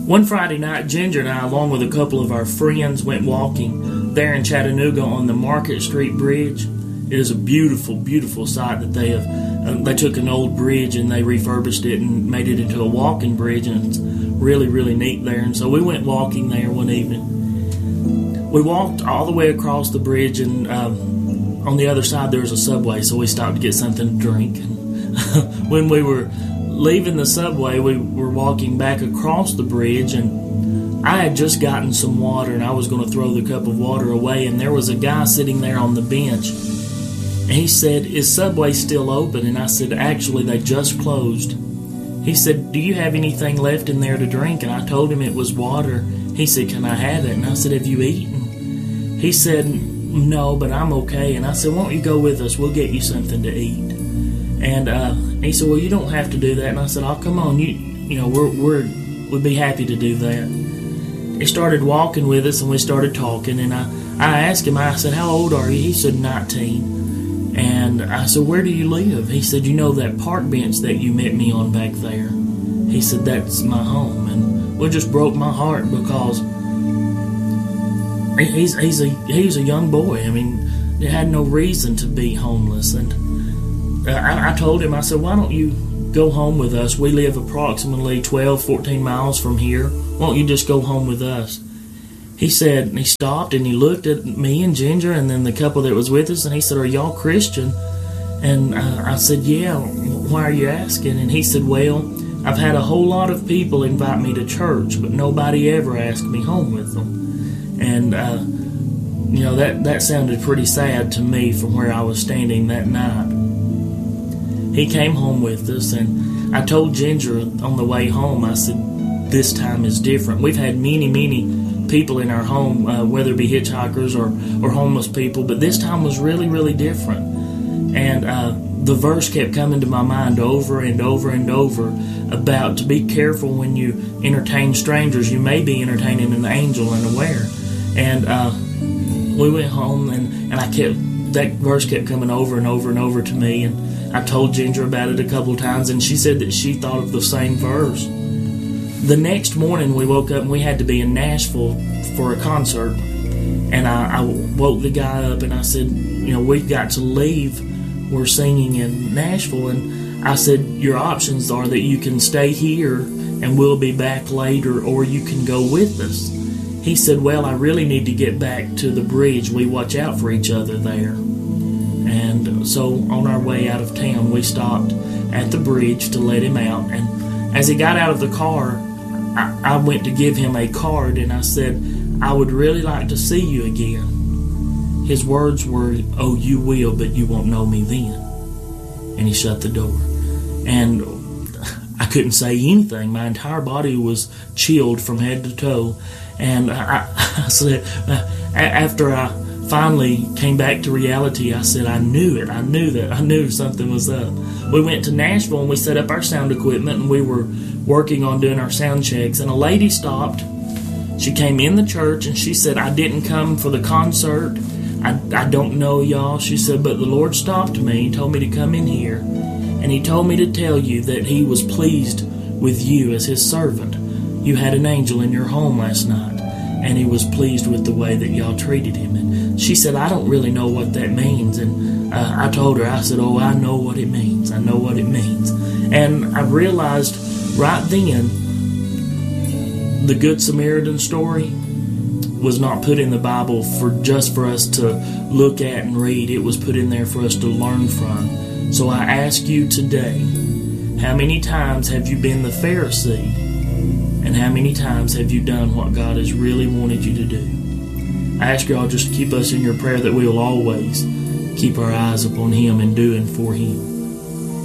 One Friday night, Ginger and I, along with a couple of our friends, went walking there in Chattanooga on the Market Street Bridge. It is a beautiful, beautiful sight that they have. They took an old bridge and they refurbished it and made it into a walking bridge, and it's really, really neat there. And so we went walking there one evening. We walked all the way across the bridge, and on the other side there was a Subway, so we stopped to get something to drink. And when we were leaving the Subway, we were walking back across the bridge, and I had just gotten some water, and I was going to throw the cup of water away, and there was a guy sitting there on the bench, and he said, "Is Subway still open?" And I said, "Actually, they just closed." He said, "Do you have anything left in there to drink?" And I told him it was water. He said, "Can I have it?" And I said, "Have you eaten?" He said, "No, but I'm okay." And I said, "Why don't you go with us? We'll get you something to eat." And he said, "Well, you don't have to do that." And I said, "Oh, come on, we'd be happy to do that." He started walking with us, and we started talking. And I asked him, I said, "How old are you?" He said, 19. And I said, "Where do you live?" He said, "You know that park bench that you met me on back there?" He said, "That's my home." And it just broke my heart, because he's a young boy. I mean, he had no reason to be homeless. And I told him, I said, "Why don't you go home with us? We live approximately 12, 14 miles from here. Why don't you just go home with us?" He said, and he stopped and he looked at me and Ginger and then the couple that was with us, and he said, "Are y'all Christian?" And I said, "Yeah, why are you asking?" And he said, "Well, I've had a whole lot of people invite me to church, but nobody ever asked me home with them." And, that sounded pretty sad to me from where I was standing that night. He came home with us, and I told Ginger on the way home, I said, "This time is different." We've had many, many people in our home, whether it be hitchhikers or homeless people, but this time was really, really different. And the verse kept coming to my mind over and over and over about to be careful when you entertain strangers. You may be entertaining an angel unaware. And we went home, and that verse kept coming over and over and over to me, and I told Ginger about it a couple of times, and she said that she thought of the same verse. The next morning we woke up, and we had to be in Nashville for a concert. And I woke the guy up, and I said, "We've got to leave. We're singing in Nashville." And I said, "Your options are that you can stay here and we'll be back later, or you can go with us." He said, "Well, I really need to get back to the bridge. We watch out for each other there." And so on our way out of town, we stopped at the bridge to let him out. And as he got out of the car, I went to give him a card, and I said, "I would really like to see you again." His words were, "Oh, you will, but you won't know me then." And he shut the door. And I couldn't say anything. My entire body was chilled from head to toe. And I said, after I finally came back to reality, I said, I knew it. I knew something was up. We went to Nashville, and we set up our sound equipment, and we were working on doing our sound checks. And a lady stopped. She came in the church, and she said, "I didn't come for the concert. I don't know y'all." She said, "But the Lord stopped me and told me to come in here. And He told me to tell you that He was pleased with you as His servant. You had an angel in your home last night, and He was pleased with the way that y'all treated Him." And she said, "I don't really know what that means." And I told her, I said, "Oh, I know what it means. I know what it means." And I realized right then, the Good Samaritan story was not put in the Bible just for us to look at and read. It was put in there for us to learn from. So I ask you today, how many times have you been the Pharisee? And how many times have you done what God has really wanted you to do? I ask y'all just to keep us in your prayer, that we will always keep our eyes upon Him and doing for Him.